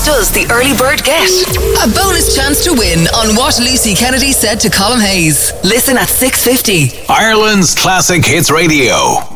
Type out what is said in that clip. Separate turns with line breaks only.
does the early bird get? A bonus chance to win on what Lucy Kennedy said to Colin Hayes. Listen at 6:50.
Ireland's Classic Hits Radio.